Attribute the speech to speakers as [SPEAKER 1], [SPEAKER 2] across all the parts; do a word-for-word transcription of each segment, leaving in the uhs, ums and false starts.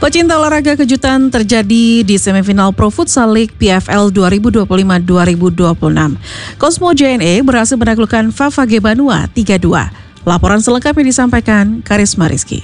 [SPEAKER 1] Pecinta olahraga, kejutan terjadi di semifinal Pro Futsal League P F L dua ribu dua puluh lima dua ribu dua puluh enam. Cosmo J N E berhasil menaklukkan Favage Banua tiga dua. Laporan selengkapnya disampaikan Karisma Rizky.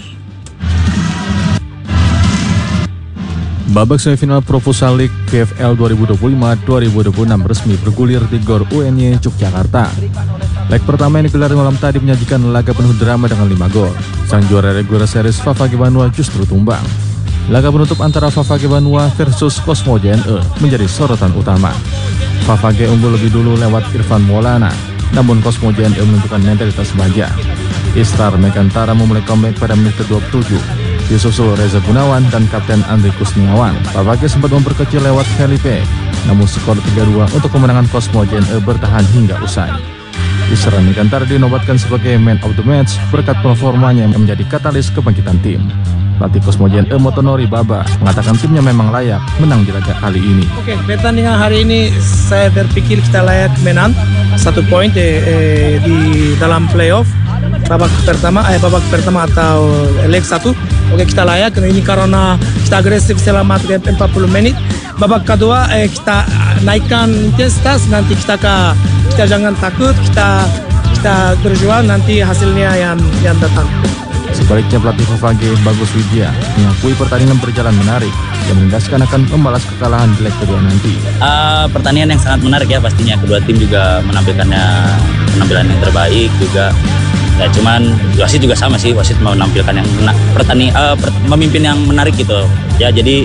[SPEAKER 2] Babak semifinal Pro Futsal League P F L dua ribu dua puluh lima dua ribu dua puluh enam resmi bergulir di Gor U N Y Yogyakarta. Leg pertama yang digelar malam tadi menyajikan laga penuh drama dengan lima gol. Sang juara regular series Favage Banua justru tumbang. Laga penutup antara Favage Banua versus Cosmo J N E menjadi sorotan utama. Favage unggul lebih dulu lewat Irfan Maulana, namun Cosmo J N E menunjukkan mentalitas baja. Istar Megantara memulai comeback pada menit ke dua puluh tujuh. Disusul Reza Gunawan dan Kapten Andri Kusniawan. Favage sempat memperkecil lewat Felipe, namun skor tiga dua untuk kemenangan Cosmo J N E bertahan hingga usai. Istar Megantara dinobatkan sebagai man of the match berkat performanya yang menjadi katalis kebangkitan tim. Pelatih Cosmo J N E Motonori Baba mengatakan timnya memang layak menang di laga kali ini.
[SPEAKER 3] Oke, pertandingan hari ini saya berpikir kita layak menang satu poin eh, eh, di dalam playoff babak pertama, eh, babak pertama atau leg satu. Oke, kita layak ini karena kita agresif selama empat puluh menit. Babak kedua eh, kita naikkan intensitas, nanti kita ke, kita jangan takut, kita kita berjuang, nanti hasilnya yang yang datang.
[SPEAKER 2] Sebaliknya pelatih Favage Bagus Widya mengakui pertandingan berjalan menarik dan menegaskan akan membalas kekalahan di leg kedua nanti.
[SPEAKER 4] Uh, pertandingan yang sangat menarik ya pastinya, kedua tim juga menampilkannya penampilan yang terbaik juga. Ya cuman wasit juga sama sih, wasit mau menampilkan yang pertandingan uh, per, memimpin yang menarik gitu. Ya jadi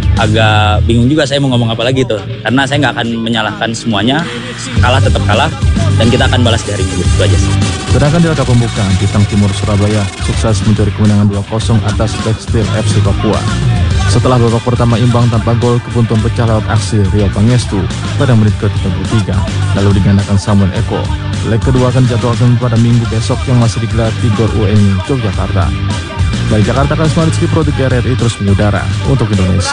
[SPEAKER 4] agak bingung juga saya mau ngomong apa lagi tuh, karena saya nggak akan menyalahkan semuanya, kalah tetap kalah dan kita akan balas di hari Minggu, itu aja sih.
[SPEAKER 2] Sedangkan di laga pembukaan, Bintang Timur Surabaya sukses mencuri kemenangan dua kosong atas Tekstil F C Papua. Setelah babak pertama imbang tanpa gol, kebuntuan pecah lewat aksi Rio Pangestu pada menit ke tiga puluh tiga, lalu digandakan Samuel Eko. Leg kedua akan dijadwalkan pada Minggu besok yang masih digelar di Gor U N Y Yogyakarta. Dari Jakarta, Karisma Rizky, Pro tiga R R I terus mengudara untuk Indonesia.